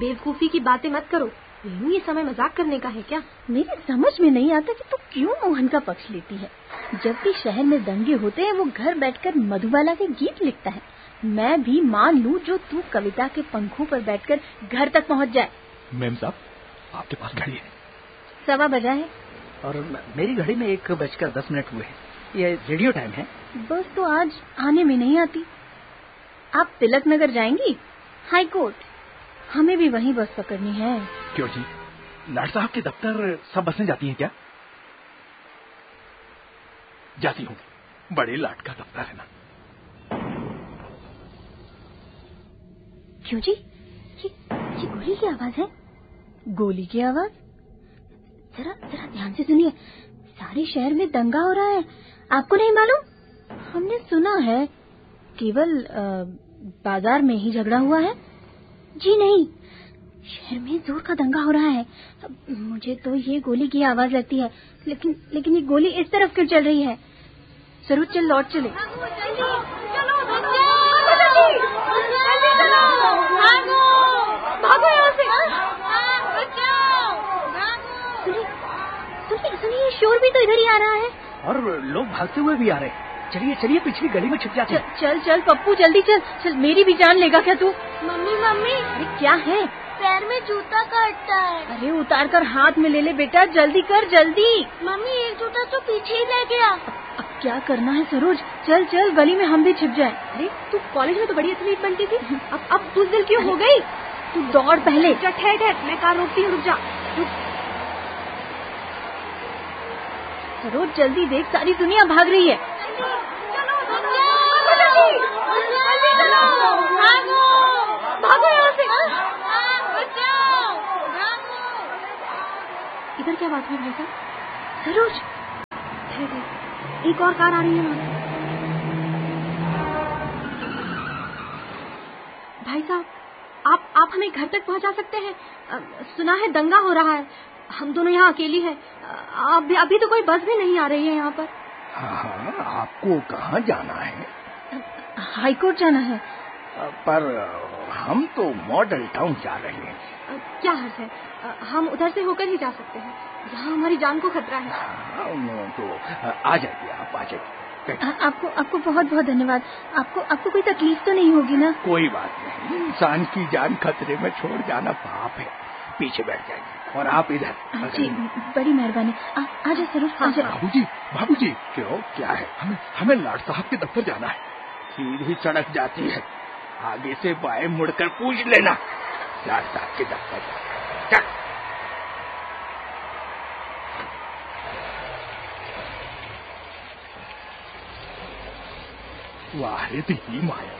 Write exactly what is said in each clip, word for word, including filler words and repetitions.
बेवकूफी की बातें मत करो। रेनू, ये समय मजाक करने का है क्या? मेरी समझ में नहीं आता कि तू क्यों मोहन का पक्ष लेती है। जब भी शहर में दंगे होते हैं वो घर बैठकर मधुबाला के गीत लिखता है। मैं भी मान लूं जो तू कविता के पंखों पर बैठकर घर तक पहुंच जाए। मैम साहब, आपके पास घड़ी है? सवा बजा है और मेरी घड़ी में एक बजकर दस मिनट हुए हैं। ये रेडियो टाइम है। बस तो आज आने में नहीं आती। आप तिलक नगर जाएंगी? हाई कोर्ट, हमें भी वहीं बस पकड़नी है। क्यों जी, लाट साहब के दफ्तर सब बसें जाती हैं क्या? जाती होंगी, बड़े लाट का दफ्तर है ना। क्यों जी, ये, ये गोली की आवाज है। गोली की आवाज? जरा जरा ध्यान से सुनिए। सारे शहर में दंगा हो रहा है, आपको नहीं मालूम? हमने सुना है केवल आ, बाजार में ही झगड़ा हुआ है। जी नहीं, शहर में जोर का दंगा हो रहा है। मुझे तो ये गोली की आवाज लगती है, लेकिन लेकिन ये गोली इस तरफ क्यों चल रही है? जरूर चल लौट चले। भागो यहाँ से। सुनिए सुनिए, शोर भी तो इधर ही आ रहा है और लोग भागते हुए भी आ रहे हैं। चलिए चलिए, पिछली गली में छिप जाते हैं। चल चल पप्पू, जल्दी चल चल। मेरी भी जान लेगा क्या तू? मम्मी मम्मी, अरे क्या है? पैर में जूता काटता है। अरे उतार कर हाथ में ले ले बेटा, जल्दी कर जल्दी। मम्मी, एक जूता तो पीछे ही रह गया। अब क्या करना है सरोज? चल चल, गली में हम भी छिप जाएं। अरे तू कॉलेज में तो बड़ी एथलीट बनती थी, अब अब तू दिल क्यों हो गई? तू दौड़ पहले। ठहर ठहर, मैं कार रोकती हूँ, रुक जा। सरोज जल्दी देख, सारी दुनिया भाग रही है। भागो यहाँ से। इधर क्या बात हुई भाई साहब? सरोज, एक और कार आ रही है वहाँ। भाई साहब, आप आप हमें घर तक पहुँचा सकते हैं? सुना है दंगा हो रहा है, हम दोनों यहाँ अकेली हैं। अभी अभी तो कोई बस भी नहीं आ रही है यहाँ पर। हाँ, आपको कहाँ जाना है? हाई कोर्ट जाना है। पर हम तो मॉडल टाउन जा रहे हैं। क्या हर्ज है, हम उधर से होकर ही जा सकते हैं, यहाँ हमारी जान को खतरा है। हाँ, तो आ जाइए, आप आ जाइए। आपको आपको बहुत बहुत धन्यवाद। आपको आपको कोई तकलीफ तो नहीं होगी ना? कोई बात नहीं, इंसान की जान खतरे में छोड़ जाना पाप है। पीछे बैठ जाइए और आप इधर। जी, बड़ी मेहरबानी। आजा सरोज, आजा। बाबूजी, बाबूजी, क्यों, क्या है? हमें हमें लाट साहब के दफ्तर जाना है। सीधी सड़क जाती है, आगे से बाएं मुड़कर पूछ लेना। लाट साहब के दफ्तर चल। वाह रे तेरी माया।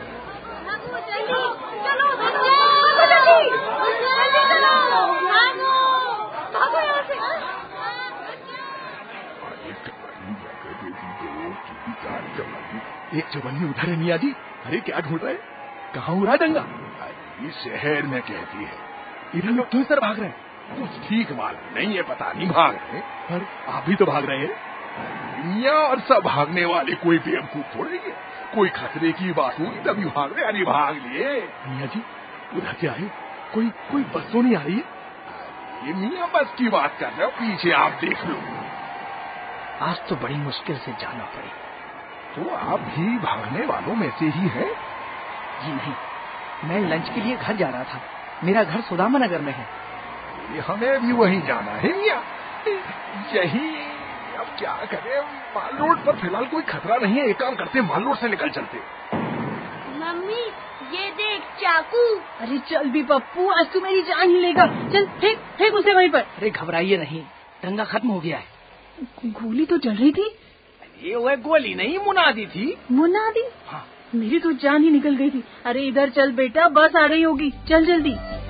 एक चौबन्नी उधर है मियाँ जी। अरे क्या ढूंढ रहे? कहाँ हो रहा दंगा? अरे शहर में कहती है। इधर लोग क्यों सर भाग रहे हैं? कुछ ठीक मालूम नहीं है, पता नहीं भाग रहे, पर आप भी तो भाग रहे हैं मियाँ। और सब भागने वाले कोई बेवकूफ थोड़े है, कोई खतरे की बात हुई तभी भाग रहे। अरे भाग लिए मियाँ जी, उधर से आए, कोई कोई बस तो नहीं आ रही है? ये मियाँ बस की बात कर रहे हो, पीछे आप देख लो। आज तो बड़ी मुश्किल से जाना पड़ी। तो आप भी भागने वालों में से ही हैं? जी नहीं, मैं लंच के लिए घर जा रहा था। मेरा घर सुदामा नगर में है। ये हमें भी वहीं जाना है मियाँ। यही, अब क्या करें, माल रोड पर फिलहाल कोई खतरा नहीं है। एक काम करते, माल रोड से निकल चलते। मम्मी, ये देख चाकू। अरे चल भी पप्पू, आज तू मेरी जान ही लेगा। चल फेंक फेंक उसे वहीं पर। अरे घबराइए नहीं, दंगा खत्म हो गया है। गोली तो जल रही थी। ये वह गोली नहीं, मुनादी थी। मुनादी? हाँ। मेरी तो जान ही निकल गई थी। अरे इधर चल बेटा, बस आ रही होगी, चल जल्दी।